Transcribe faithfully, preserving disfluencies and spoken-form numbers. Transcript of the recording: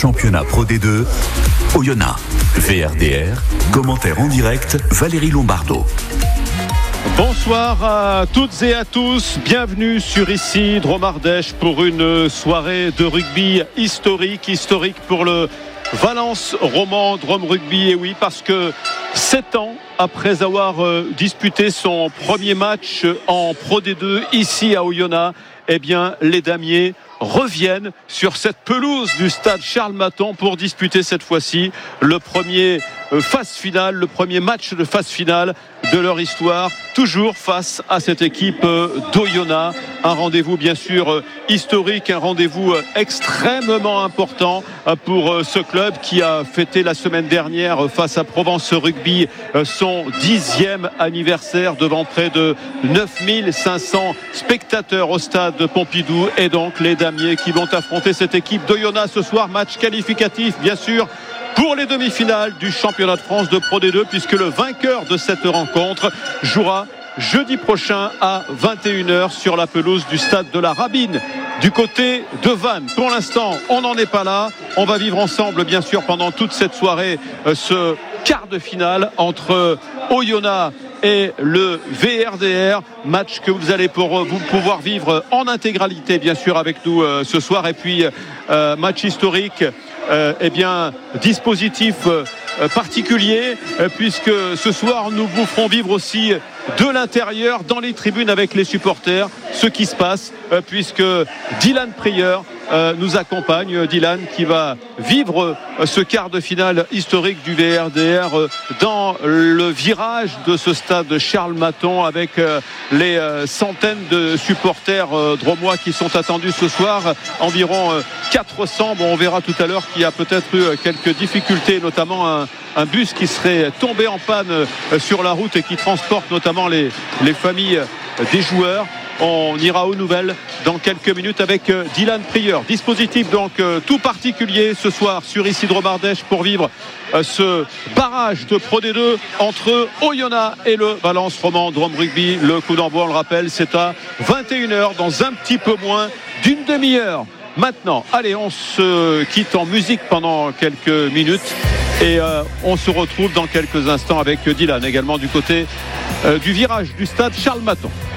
championnat Pro D deux, Oyonnax, V R D R, commentaire en direct, Valérie Lombardo. Bonsoir à toutes et à tous, bienvenue sur ici Dromardèche pour une soirée de rugby historique, historique pour le Valence Roman Drom Rugby. Et oui, parce que sept ans après avoir disputé son premier match en Pro D deux ici à Oyonnax, eh bien les Damiers reviennent sur cette pelouse du stade Charles Mathon pour disputer cette fois-ci le premier phase finale, le premier match de phase finale de leur histoire, toujours face à cette équipe d'Oyonnax. Un rendez-vous bien sûr historique, un rendez-vous extrêmement important pour ce club qui a fêté la semaine dernière face à Provence Rugby son dixième anniversaire devant près de neuf mille cinq cents spectateurs au stade Pompidou. Et donc les Damiers qui vont affronter cette équipe d'Oyonnax ce soir, match qualificatif bien sûr pour les demi-finales du championnat de France de Pro D deux, puisque le vainqueur de cette rencontre jouera jeudi prochain à vingt et une heures sur la pelouse du stade de la Rabine du côté de Vannes. Pour l'instant, on n'en est pas là. On va vivre ensemble, bien sûr, pendant toute cette soirée, ce quart de finale entre Oyonnax et le V R D R, match que vous allez pour vous pouvoir vivre en intégralité, bien sûr, avec nous euh, ce soir. Et puis, euh, match historique, euh, eh bien, dispositif euh, particulier, euh, puisque ce soir, nous vous ferons vivre aussi de l'intérieur, dans les tribunes avec les supporters, ce qui se passe, euh, puisque Dylan Prieur euh, nous accompagne. Dylan qui va vivre euh, ce quart de finale historique du V R D R euh, dans le virage de ce stade Charles Mathon, avec euh, les euh, centaines de supporters euh, dromois qui sont attendus ce soir, environ euh, quatre cents. Bon, on verra tout à l'heure qu'il y a peut-être eu euh, quelques difficultés, notamment un un bus qui serait tombé en panne sur la route et qui transporte notamment les, les familles des joueurs. On ira aux nouvelles dans quelques minutes avec Dylan Prieur. Dispositif donc tout particulier ce soir sur ici Dromardèche pour vivre ce barrage de Pro D deux entre Oyonnax et le Valence Roman Drom Rugby. Le coup d'envoi, on le rappelle, c'est à vingt et une heures, dans un petit peu moins d'une demi-heure. Maintenant, allez, on se quitte en musique pendant quelques minutes et euh, on se retrouve dans quelques instants avec Dylan, également du côté euh, du virage du stade Charles Mathon.